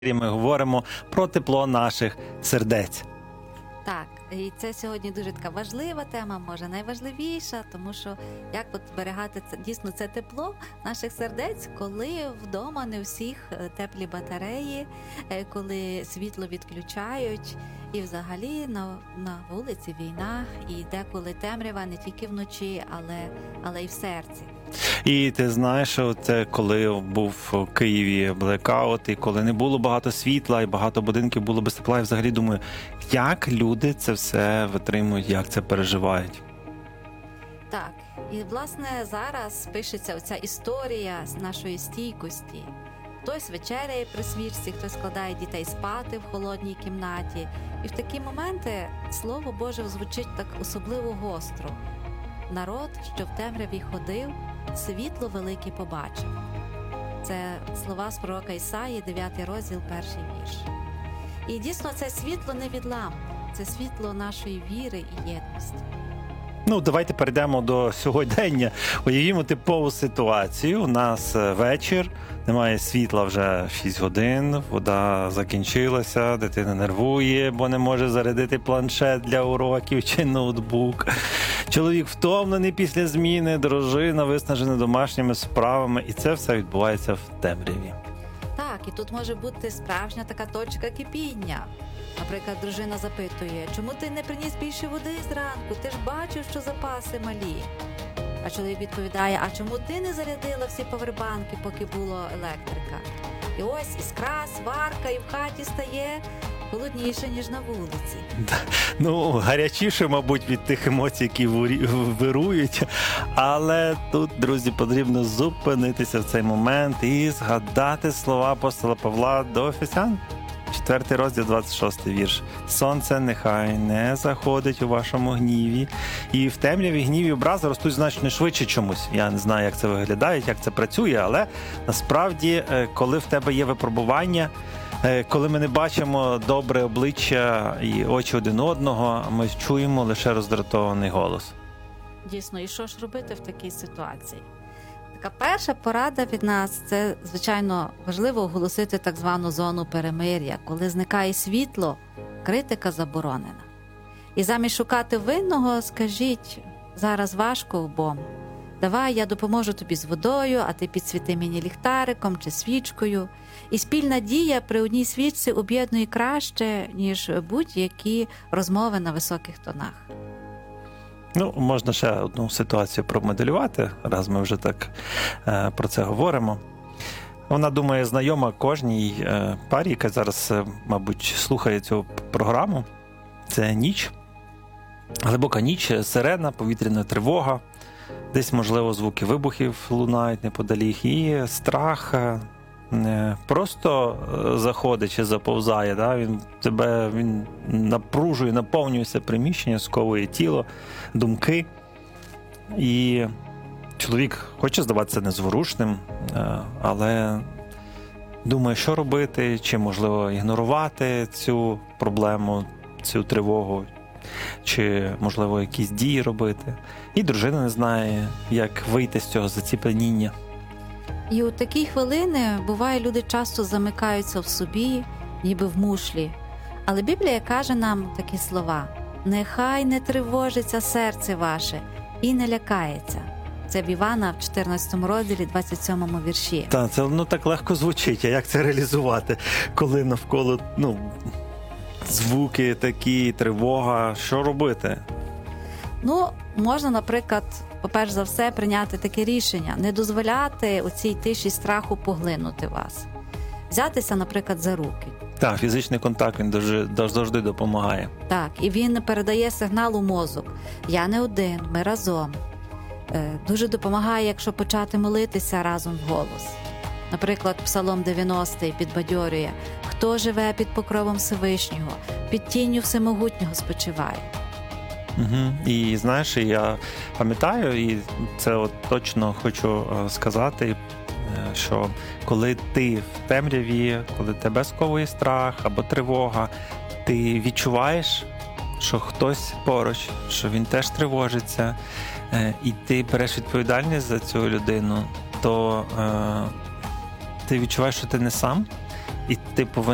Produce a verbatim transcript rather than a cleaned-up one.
Ми говоримо про тепло наших сердець. Так, і це сьогодні дуже така важлива тема, може найважливіша, тому що як от зберігати це дійсно це тепло наших сердець, коли вдома не у всіх теплі батареї, коли світло відключають, і взагалі на, на вулиці війна, і деколи темрява не тільки вночі, але, але й в серці. І ти знаєш, що це коли був в Києві блекаут, і коли не було багато світла, і багато будинків було без тепла, я взагалі думаю, як люди це все витримують, як це переживають. Так, і власне зараз пишеться оця історія з нашої стійкості. Хтось вечеряє при свічці, хтось складає дітей спати в холодній кімнаті. І в такі моменти Слово Боже звучить так особливо гостро. Народ, що в темряві ходив, світло велике побачив. Це слова з пророка Ісаї, дев'ятий розділ, перший вірш. І дійсно це світло не від ламп, це світло нашої віри і єдності. Ну, давайте перейдемо до сьогодення. Уявімо типову ситуацію. У нас вечір, немає світла вже шість годин, вода закінчилася, дитина нервує, бо не може зарядити планшет для уроків чи ноутбук. Чоловік втомлений після зміни, дружина виснажена домашніми справами, і це все відбувається в темряві. Так, і тут може бути справжня така точка кипіння. Наприклад, дружина запитує, чому ти не приніс більше води зранку? Ти ж бачив, що запаси малі. А чоловік відповідає, а чому ти не зарядила всі павербанки, поки було електрика? І ось іскра, сварка, і в хаті стає холодніше, ніж на вулиці. Ну, гарячіше, мабуть, від тих емоцій, які вирують. Але тут, друзі, потрібно зупинитися в цей момент і згадати слова апостола Павла до Ефесян. Четвертий розділ, двадцять шостий вірш. Сонце нехай не заходить у вашому гніві. І в темряві гнів і образи ростуть значно швидше чомусь. Я не знаю, як це виглядає, як це працює, але насправді, коли в тебе є випробування, коли ми не бачимо добре обличчя і очі один одного, ми чуємо лише роздратований голос. Дійсно, і що ж робити в такій ситуації? Така перша порада від нас – це, звичайно, важливо оголосити так звану зону перемир'я. Коли зникає світло, критика заборонена. І замість шукати винного, скажіть, зараз важко обом. Давай, я допоможу тобі з водою, а ти підсвіти мені ліхтариком чи свічкою. І спільна дія при одній свічці об'єднує краще, ніж будь-які розмови на високих тонах. Ну, можна ще одну ситуацію промоделювати, раз ми вже так е, про це говоримо. Вона, думаю, знайома кожній е, парі, яка зараз, е, мабуть, слухає цю програму. Це ніч, глибока ніч, сирена, повітряна тривога, десь, можливо, звуки вибухів лунають неподалік, і страх е, просто заходить чи заповзає, да? Він тебе він напружує, наповнюється приміщення, сковує тіло, думки. І чоловік хоче здаватися незворушним, але думає, що робити, чи, можливо, ігнорувати цю проблему, цю тривогу, чи, можливо, якісь дії робити. І дружина не знає, як вийти з цього заціпеніння. І у такі хвилини, буває, люди часто замикаються в собі, ніби в мушлі. Але Біблія каже нам такі слова: «Нехай не тривожиться серце ваше і не лякається». Це в Івана в чотирнадцятому розділі, двадцять сьомому вірші. Так, це ну, так легко звучить, а як це реалізувати, коли навколо ну, звуки такі, тривога, що робити? Ну, можна, наприклад, по-перше за все, прийняти таке рішення, не дозволяти у цій тиші страху поглинути вас. Взятися, наприклад, за руки. Так, фізичний контакт, він дуже, завжди допомагає. Так, і він передає сигнал у мозок. Я не один, ми разом. Дуже допомагає, якщо почати молитися разом вголос. Наприклад, Псалом дев'яностий підбадьорює: «Хто живе під покровом Всевишнього, під тінню Всемогутнього спочиває». Угу. І знаєш, я пам'ятаю, і це от точно хочу сказати, що коли ти в темряві, коли тебе сковує страх або тривога, ти відчуваєш, що хтось поруч, що він теж тривожиться, і ти береш відповідальність за цю людину, то е, ти відчуваєш, що ти не сам, і ти повинен